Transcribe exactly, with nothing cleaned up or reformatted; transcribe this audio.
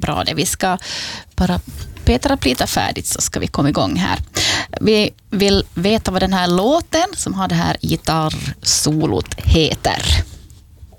bra det. Vi ska bara Petra plita färdigt så ska vi komma igång här. Vi vill veta vad den här låten som har det här gitarrsolot heter.